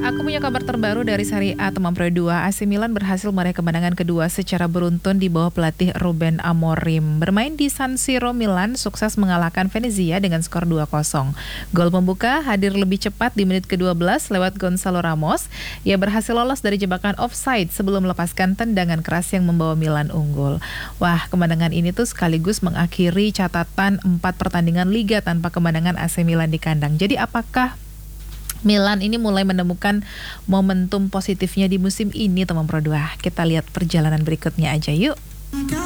Aku punya kabar terbaru dari Serie A teman Pro 2. AC Milan berhasil meraih kemenangan kedua secara beruntun di bawah pelatih Ruben Amorim. Bermain di San Siro, Milan sukses mengalahkan Venezia dengan skor 2-0. Gol pembuka hadir lebih cepat di menit ke-12 lewat Gonzalo Ramos. Ia berhasil lolos dari jebakan offside sebelum melepaskan tendangan keras yang membawa Milan unggul. Wah, kemenangan ini tuh sekaligus mengakhiri catatan 4 pertandingan Liga tanpa kemenangan AC Milan di kandang. Jadi apakah Milan ini mulai menemukan momentum positifnya di musim ini, teman Pro 2? Kita lihat perjalanan berikutnya aja yuk.